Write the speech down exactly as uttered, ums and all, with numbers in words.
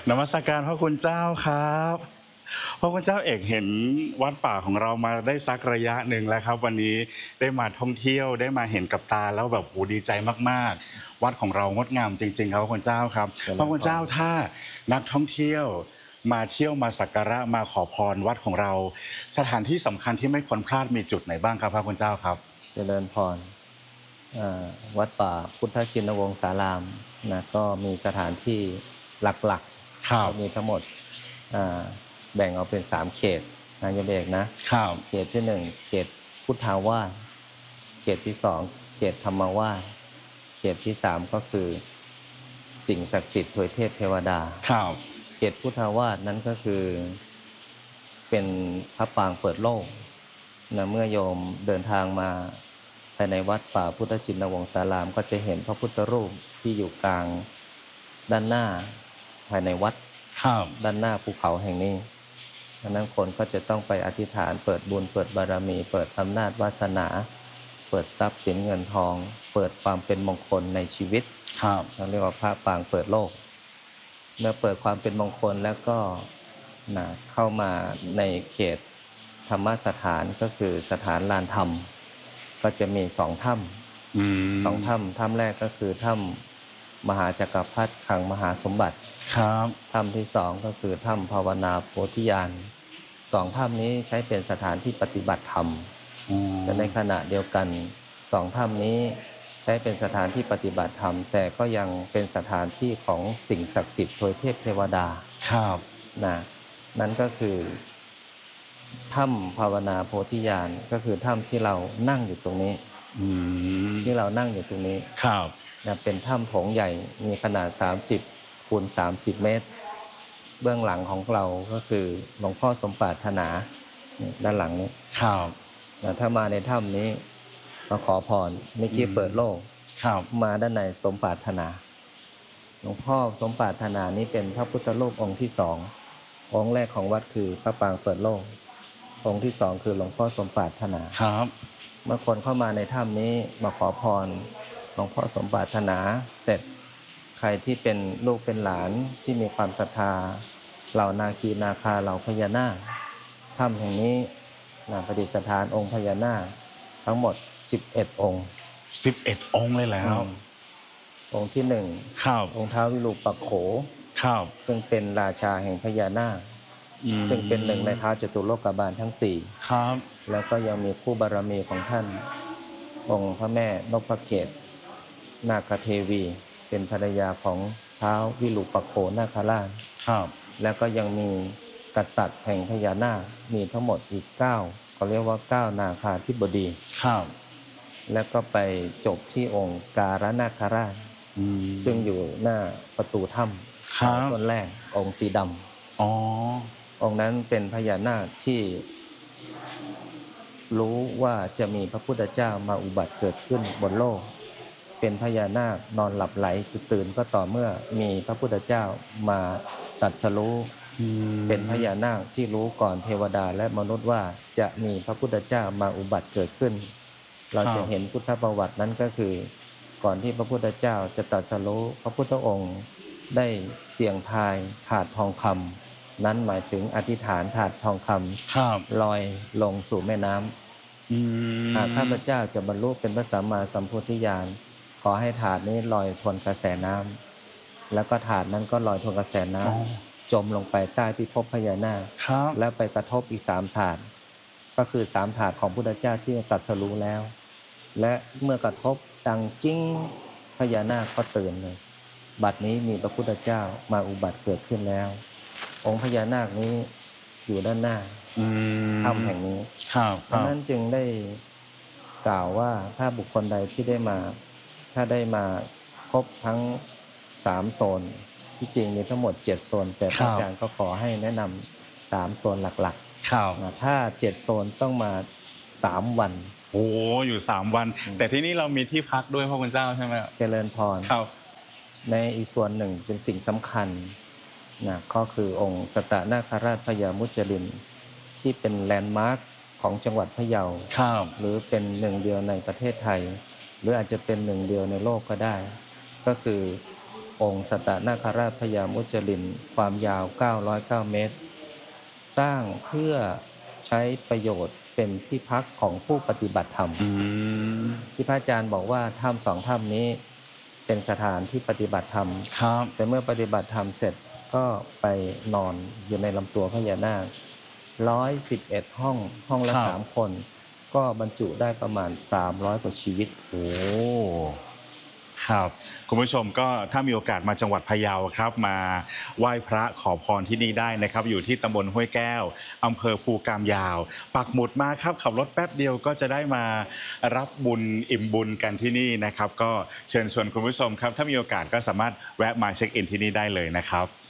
นมัสการพระคุณเจ้าครับพระคุณเจ้าเอกเห็นวัดป่าของเรามาได้สักระยะหนึ่งแล้วครับวันนี้ได้มาท่องเที่ยวได้มาเห็นกับตาแล้วแบบโหดีใจมากๆวัดของเรางดงามจริงๆครับพระคุณเจ้าครับพระคุณเจ้าถ้านักท่องเที่ยวมาเที่ยวมาสักการะมาขอพรวัดของเราสถานที่สำคัญที่ไม่ควรพลาดมีจุดไหนบ้างครับพระคุณเจ้าครับเจริญพรวัดป่าพุทธชินวงศารามนะก็มีสถานที่หลักๆก็มีทั้งหมดแบ่งออกเป็นสามเขตนะโยมเอกนะเขตที่หนึ่งเขตพุทธาวาสเขตที่สองเขตธรรมวาสเขตที่สามก็คือสิ่งศักดิ์สิทธิ์ถวยเทพเทวดาเขตพุทธาวาสนั้นก็คือเป็นพระปางเปิดโลกนะเมื่อโยมเดินทางมาภายในวัดป่าพุทธชินวงศารามก็จะเห็นพระพุทธรูปที่อยู่กลางด้านหน้าภายในวัดด้านหน้าภูเขาแห่งนี้ดังนั้นคนก็จะต้องไปอธิษฐานเปิดบุญเปิดบารมีเปิดอำนาจวาสนาเปิดทรัพย์สินเงินทองเปิดความเป็นมงคลในชีวิตเราเรียกว่าพระปางเปิดโลกเมื่อเปิดความเป็นมงคลแล้วก็นะเข้ามาในเขตธรรมสถานก็คือสถานลานธรรมก็จะมีสองถ้ำสองถ้ำถ้ำแรกก็คือถ้ำมหาจักรพรรดิคลังมหาสมบัติครับถ้ำที่สองก็คือถ้ำภาวนาโพธิญาณสองถ้ำนี้ใช้เป็นสถานที่ปฏิบัติธรรมแต่ในขณะเดียวกันสองถ้ำนี้ใช้เป็นสถานที่ปฏิบัติธรรมแต่ก็ยังเป็นสถานที่ของสิ่งศักดิ์สิทธิ์ถวยเทพเทวดาครับนะนั่นก็คือถ้ำภาวนาโพธิญาณก็คือถ้ำที่เรานั่งอยู่ตรงนี้ที่เรานั่งอยู่ตรงนี้ครับนะเป็นถ้ำโถงใหญ่มีขนาดสามสิบคูณสามสิบเมตรเบื้องหลังของเราก็คือหลวงพ่อสมปรารถนาด้านหลังนี้ครับนะถ้ามาในถ้ำนี้มาขอพรเมื่อกี้เปิดโลกครับมาด้านในสมปรารถนาหลวงพ่อสมปรารถนานี้เป็นพระพุทธรูปองค์ที่สององค์แรกของวัดคือพระปางเปิดโลกองค์ที่สองคือหลวงพ่อสมปรารถนาครับเมื่อคนเข้ามาในถ้ำนี้มาขอพรหลวงพ่อสมปรารถนาเสร็จใครที่เป็นลูกเป็นหลานที่มีความศรัทธาเหล่านาคีนาคาเหล่าพญานาคถ้ำแห่งนี้นะประดิษฐานองค์พญานาคทั้งหมดสิบเอ็ดองค์สิบเอ็ดองค์เลยแล้วองค์ที่หนึ่งองค์ท้าววิรูปักโขซึ่งเป็นราชาแห่งพญานาคซึ่งเป็นหนึ่งในท้าวจตุโลกบาลทั้งสี่ครับแล้วก็ยังมีคู่บารมีของท่านองค์พระแม่นพเกศนาคเทวีเป็นภรรยาของท้าววิรูปักโขนาคราชครับแล้วก็ยังมีกษัตริย์แห่งพญานาคมีทั้งหมดอีกเก้าเขาเรียกว่าเก้านาคาธิบดีครับแล้วก็ไปจบที่องค์การนาคราชซึ่งอยู่หน้าประตูถ้ำต้นแรกองค์สีดำอ๋อองค์นั้นเป็นพญานาคที่รู้ว่าจะมีพระพุทธเจ้ามาอุบัติเกิดขึ้นบนโลกเป็นพญานาคนอนหลับไหลจะตื่นก็ต่อเมื่อมีพระพุทธเจ้ามาตรัสรู้เป็นพญานาคที่รู้ก่อนเทวดาและมนุษย์ว่าจะมีพระพุทธเจ้ามาอุบัติเกิดขึ้นเราจะเห็นพุทธประวัตินั้นก็คือก่อนที่พระพุทธเจ้าจะตรัสรู้พระพุทธองค์ได้เสี่ยงทายถาดทองคำนั้นหมายถึงอธิษฐานถาดทองคำลอยลงสู่แม่น้ำหากข้าพเจ้าจะบรรลุเป็นพระสัมมาสัมโพธิญาณขอให้ถาดนี้ลอยทวนกระแสน้ำแล้วก็ถาดนั้นก็ลอยทวนกระแสน้ำจมลงไปใต้พิภพพญานาคแล้วไปกระทบอีกสามถาดก็คือสามถาดของพุทธเจ้าที่ตรัสรู้แล้วและเมื่อกระทบดังกิ้งพญานาคก็ตื่นเลยบัดนี้มีพระพุทธเจ้ามาอุบัติเกิดขึ้นแล้วองค์พญานาคนี้อยู่ด้านหน้าถ้ำแห่งนี้เพราะนั้นจึงได้กล่าวว่าถ้าบุคคลใดที่ได้มาถ้าได้มาครบทั้งสามโซนที่จริงมีทั้งหมดเจ็ดโซนแต่พระอาจารย์ก็ขอให้แนะนำสามโซนหลักๆถ้าเจ็ดโซนต้องมาสามวันโอ้อยู่สามวันแต่ที่นี่เรามีที่พักด้วยพระคุณเจ้าใช่ไหมเจริญพรในอีกส่วนหนึ่งเป็นสิ่งสำคัญนะก็คือองค์สตนาคราชพญามุจลินที่เป็นแลนด์มาร์คของจังหวัดพะเยาหรือเป็นหนึ่งเดียวในประเทศไทยหรืออาจจะเป็นหนึ่งเดียวในโลกก็ได้ก็คือองค์สัตตนาคราชพญามุจลินความยาวเก้าร้อยเก้าเมตร สร้างเพื่อใช้ประโยชน์เป็นที่พักของผู้ปฏิบัติธรรมอืมที่พระอาจารย์บอกว่าถ้ำสองถ้ำนี้เป็นสถานที่ปฏิบัติธรรมครับแต่เมื่อปฏิบัติธรรมเสร็จก็ไปนอนอยู่ในลำตัวพญานาคร้อยสิบเอ็ดห้องห้องละครับสามคน ก็บรรจุได้ประมาณสามร้อยกว่าชีวิตโอ้ครับคุณผู้ชมก็ถ้ามีโอกาสมาจังหวัดพะเยาครับมาไหว้พระขอพรที่นี่ได้นะครับอยู่ที่ตำบลห้วยแก้วอำเภอภูกามยาว ปักหมุดมาครับขับรถแป๊บเดียวก็จะได้มารับบุญอิ่มบุญกันที่นี่นะครับ ก็เชิญชวนคุณผู้ชมครับถ้ามีโอกาสก็สามารถแวะมาเช็คอินที่นี่ได้เลยนะครับ